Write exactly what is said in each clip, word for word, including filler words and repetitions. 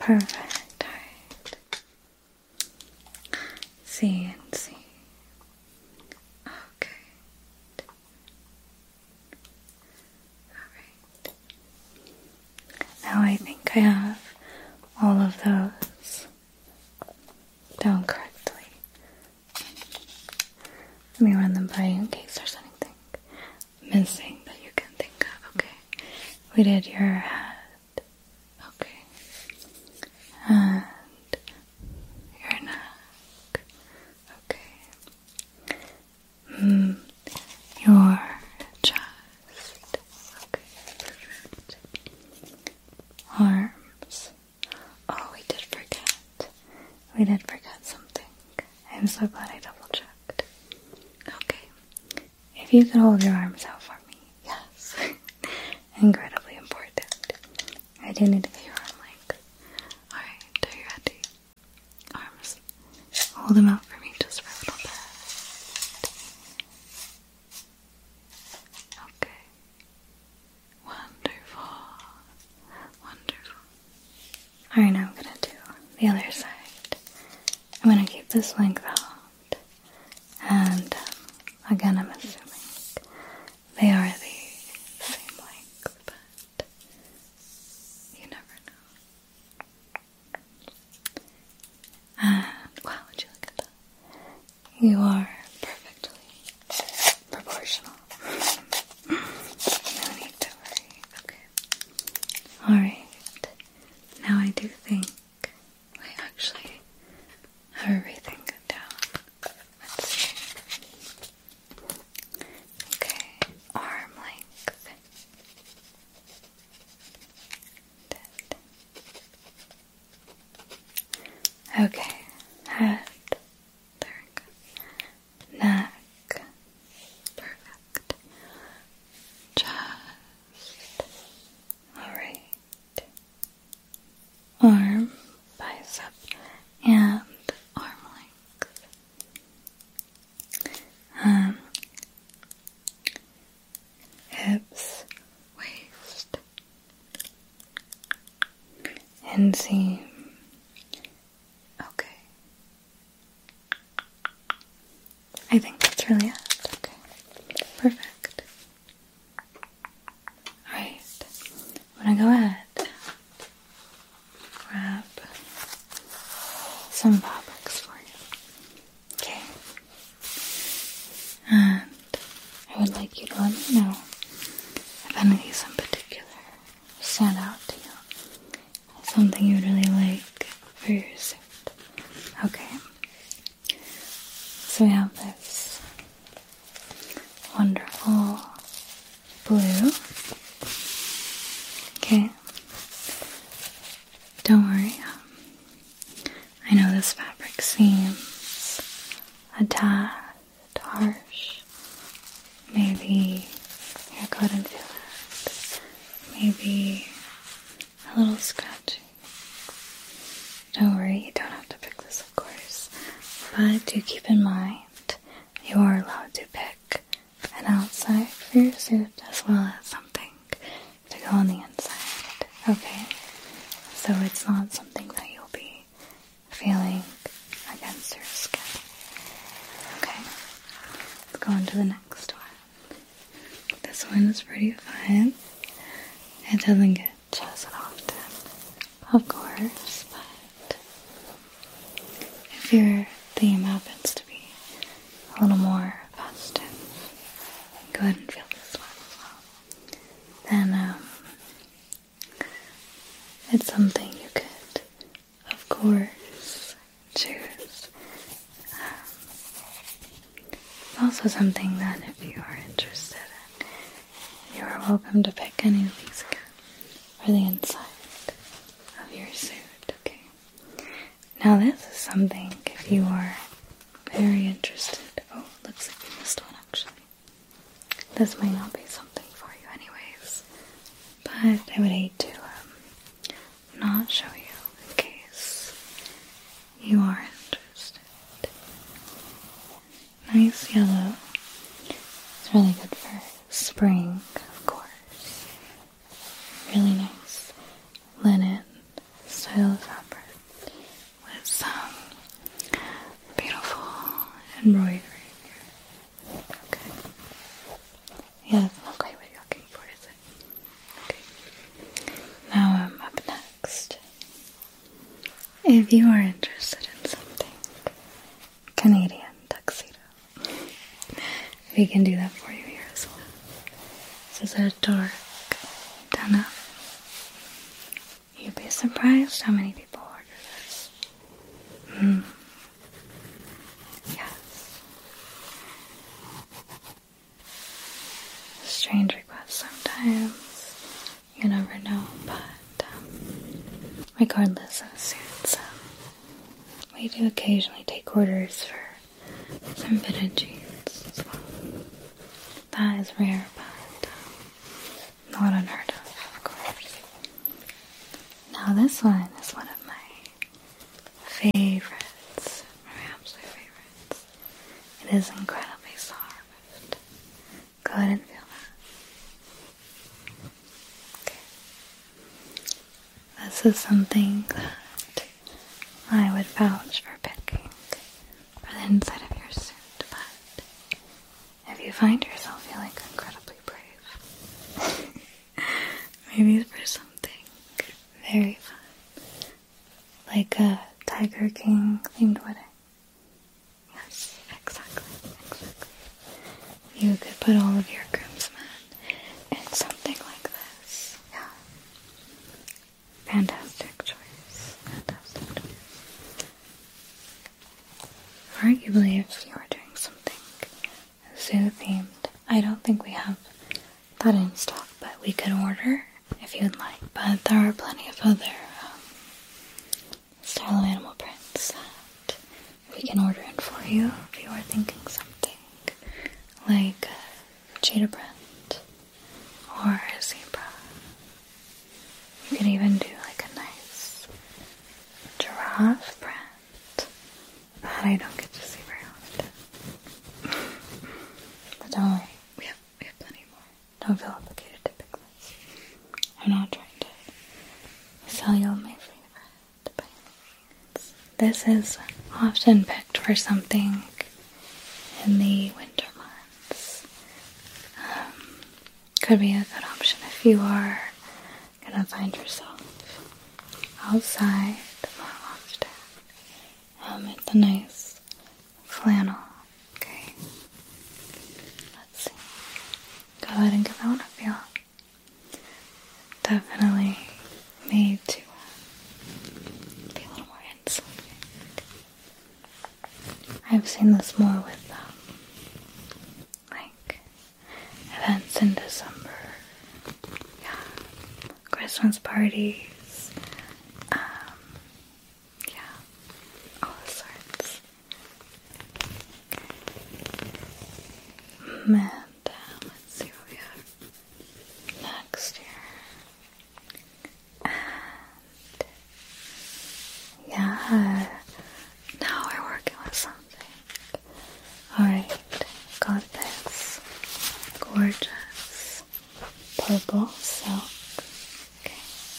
Perfect. Alright. C and C. Okay. Alright. Now I think I have all of those down correctly. Let me run them by you in case there's anything missing that you can think of. Okay. We did your head. Okay. And your neck. Okay. Mm, your chest. Okay, perfect. Arms. Oh, we did forget. We did forget something. I'm so glad I double checked. Okay. If you could hold your arms out for me. Yes. Incredibly important. I do need to get your arm length. Alright, are you ready? Arms. Hold them out for me just for a little bit. Okay. Wonderful. Wonderful. Alright, now I'm gonna do the other side. I'm gonna keep this length out. And um, again, I'm assuming they are the same length, but you never know. And wow, would you look at that? You are perfectly proportional. No need to worry. Okay. Alright. Now I do think we actually have everything down. Let's see. Okay. Arm length. Dead. Okay. Head. There we go. Neck. Perfect. Chest. Alright. Arm, bicep, and arm length. Um, hips, waist, inseam. Okay. I think that's really it. Okay. Perfect. Alright. I'm gonna go ahead. Grab some fabrics for you. Okay. And I would like you to let me know if any of these in particular stand out to you. Something you would really like for your suit. Okay. So we have this wonderful blue. Okay. Don't worry. Um, I know this fabric seems a tad harsh. Maybe you couldn't feel it. Maybe a little scratchy. Don't worry, you don't have to pick this, of course. But do keep in mind, you are allowed to pick an outside for your suit as well as something to go on the inside. Okay? So it's not something that you'll be feeling against your skin. Okay? Let's go on to the next one. This one is pretty fun. It doesn't get chosen often, of course, but if your theme happens to be a little more festive, go ahead and feel this one as well. Then, um, it's something you could, of course, choose. Um, it's also something that if you are interested in, you are welcome to pick any of these again for the inside of your suit, okay? Now this is something, if you are very interested, oh, looks like we missed one actually. This might not be something for you anyways, but I would hate to um, not show you in case you are interested. Nice yellow. It's really good for spring, of course. Really nice linen style of fabric. if you are interested in something Canadian tuxedo, we can do that for you here as well. This is a dark denim. You'd be surprised how many people order this. Mm. Yes. Strange requests sometimes. You never know, but um, regardless of suits, um, we do occasionally take orders for some fitted jeans as well. That is rare, but um, not unheard of, of course. Now this one is one of my favorites, my absolute favorites. It is incredibly soft. Go ahead and feel that. Okay. This is something that I would vouch for picking for the inside of your suit, but if you find yourself feeling incredibly brave, maybe for something very fun, like a Tiger King themed wedding. Yes, exactly, exactly. You could put all of your groomsmen in something like this. Yeah. Fantastic choice. Fantastic choice. Arguably, if you were doing something zoo themed, I don't think we have that in stock, but we could order if you'd like. But there are plenty of other um, style of animal prints that we can order in for you if you are thinking something like a cheetah print or a zebra. You could even do like a nice giraffe print that I don't get to see very often. But don't worry, we have, we have plenty more. Don't feel obligated to pick this. I'm not trying to sell you my favorite by any means. This is often picked for something in the winter months. Um, could be a good option if you are gonna find yourself outside more often. Um, it's a nice flannel. Okay. Let's see. Go ahead and give that one a feel. Definitely made to uh, be a little more insulating. I've seen this more with um, like events in December. Yeah, Christmas parties. Um, yeah, all sorts. And uh, let's see what we have next here. And yeah, now we're working with something. Alright, got this gorgeous purple silk. Okay.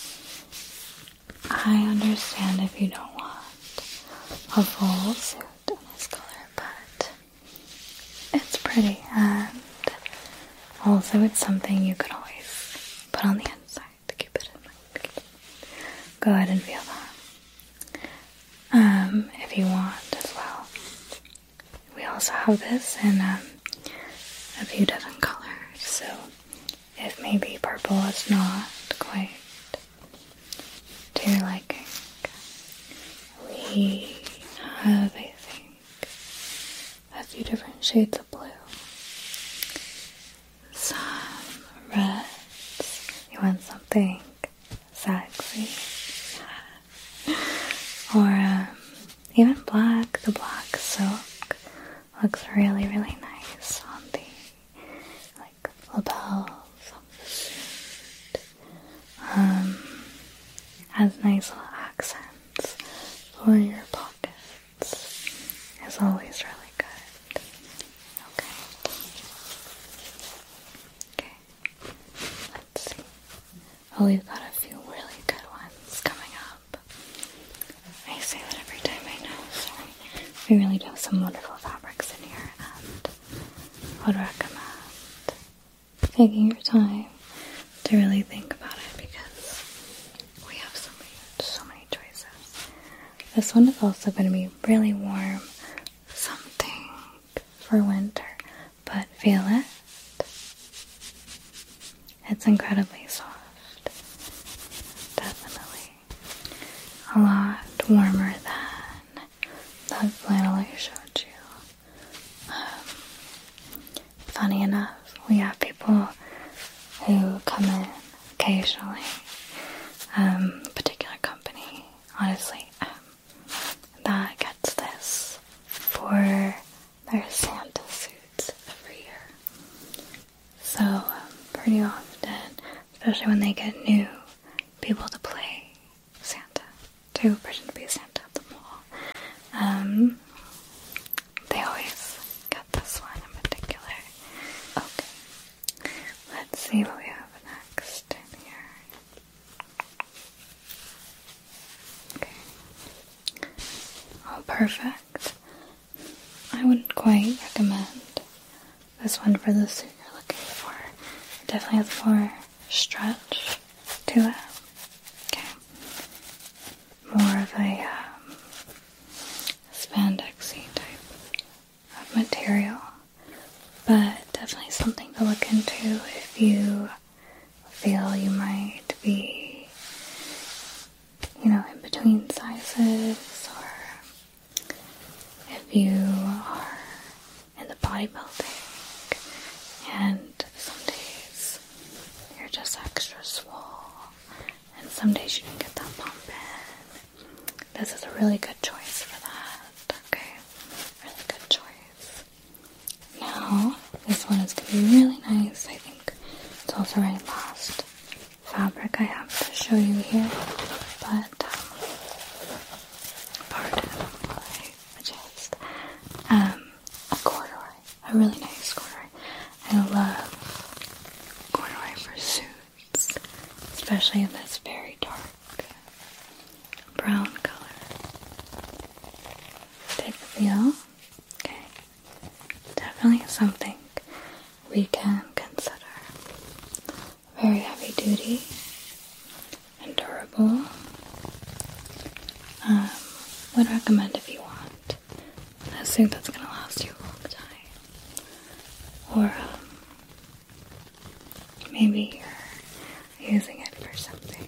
I understand if you don't want a full suit in this color, but it's pretty, and also it's something you could always put on the inside to keep it in mind. Go ahead and feel that. Um, if you want as well. We also have this in um, a few different colors, so if maybe purple is not quite to your liking, we have, I think, a few different shades of blue. Some reds. You want something sexy. Or um, even black. The black silk looks really, really nice on the like lapels of the suit. Um, has nice little accents for your pockets. It's always really good. Okay. Okay. Let's see. Oh, we've got a few really good ones coming up. I say that every time, I know, sorry. We really do have some wonderful fabrics in here, and I would recommend taking your time to really think about it, because we have so many, so many choices. this one is also going to be really warm, something for winter, but feel it. It's incredibly soft, definitely. A lot warmer than that flannel I showed you. Um, funny enough, we have people who come in occasionally, um, a particular company, honestly, um, that gets this for their Santa suits every year. So, um, pretty often, especially when they get new people to play Santa, to pretend to be Santa at the mall, um, they always get this one in particular. Okay, let's see what we have next in here. Okay. Oh, perfect. I wouldn't quite recommend this one for the suit you're looking for. It definitely has more stretch to it. Okay. More of a um, spandexy type of material. But definitely something to look into if you feel you might be, you know, in between sizes, or if you are in the bodybuilding and some days you're just extra swole and some days you didn't get that pump in. This is a really good choice for that, okay? Really good choice. Now, this one is going to be really nice. I think it's also our last fabric I have to show you here, but um, pardon while I adjust. Um, a corduroy, a really nice corduroy. I love corduroy for suits, especially in this very dark brown color. Take a feel. Okay. Definitely something we can consider. Very heavy duty and durable. Um, would recommend if you want a suit that's going to last you a long time. Or um, maybe you're using it for something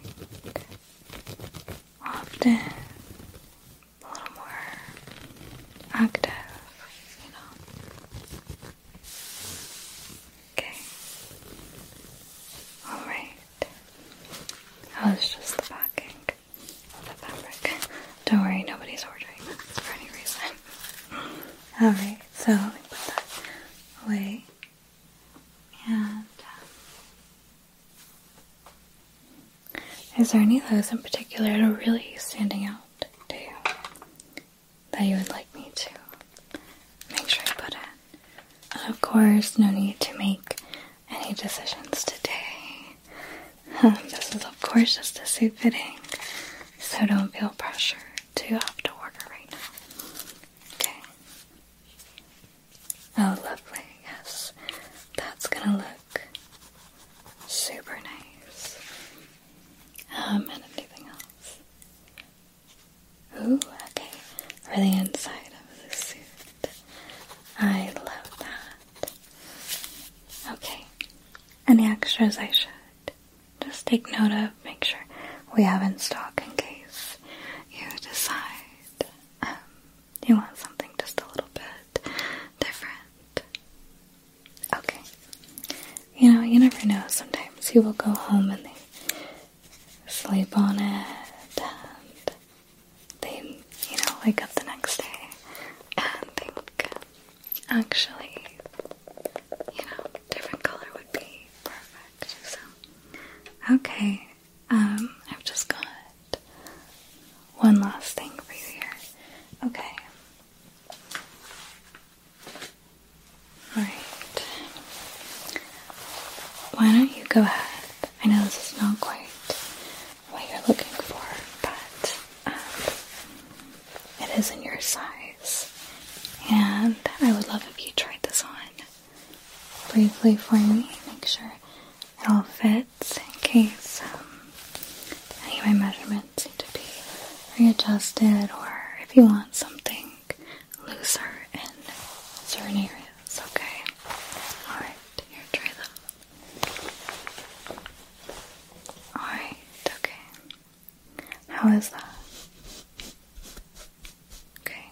often a little more active, you know. Okay. Alright. That was just the packing of the fabric. Don't worry, nobody's ordering this for any reason. Alright, so let me put that away. And um, is there any of those in particular that are really standing out to you that you would like me to make sure I put in? And of course, no need to make any decisions today. Um, this is of course just a suit fitting, so don't feel pressure to have to order right now. Okay. Oh, lovely. Yes, that's gonna look super nice. Um, and anything else? Ooh, okay. For the inside of the suit. I love that. Okay. Any extras I should just take note of, make sure we have in stock in case you decide um, you want something just a little bit different. Okay. You know, you never know. Sometimes you will go home and they sleep on it and they, you know, wake up the next day and think, actually, you know, different color would be perfect. So, okay, um, I've just got one last thing for you here. Okay. Alright. Why don't you go ahead? I know this is not quite what you're looking for, but um, it is in your size. And I would love if you tried this on briefly for me. Make sure it all fits in case um, any of my measurements need to be readjusted or if you want something looser in certain areas, okay? Alright, here, try them. Alright, okay. How is that? Okay.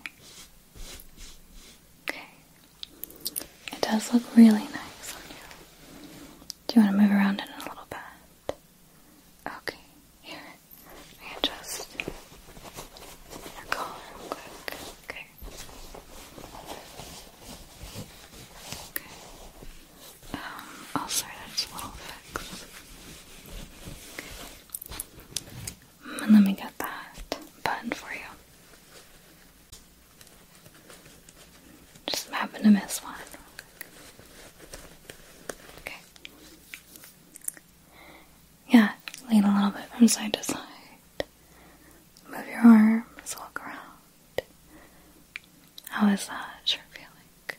Okay. It does look really nice on you. Do you want to move around in it a little bit? Okay, here. Let me adjust your collar real quick. Okay. Okay. Um, oh, sorry, that's a little fixed. Okay. And let me get that button for you. Just happen to miss one. Okay. Yeah, lean a little bit from side to side. Move your arms, walk around. How is that shirt feeling?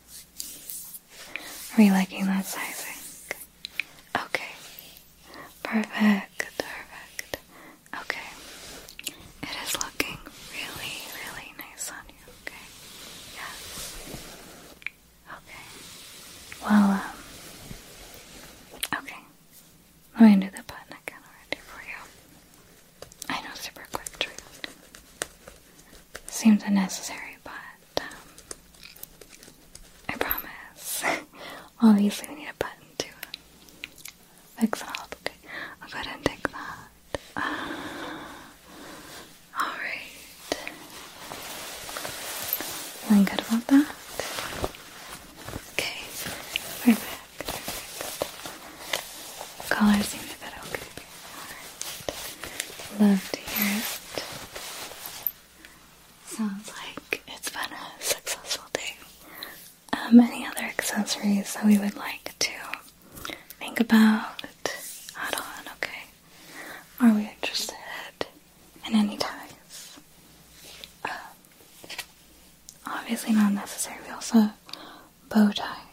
Are you liking that sizing? Okay. Perfect, perfect. Okay. It is looking really, really nice on you, okay? Yes. Okay. Well, um, okay. Let me do the button again already for you. I know, super quick trick. Seems unnecessary, but, um, I promise. Obviously, we need a button to fix it up, okay? I'll go ahead and take that. Uh, Alright. Feeling good about that? Okay. Perfect. Perfect. Collar seems a bit okay. Alright. Love to hear it. Sounds like it's been a successful day. Um, any other accessories that we would like to think about add on, okay? Are we interested in any ties? Um, obviously not necessary. We also have bow ties.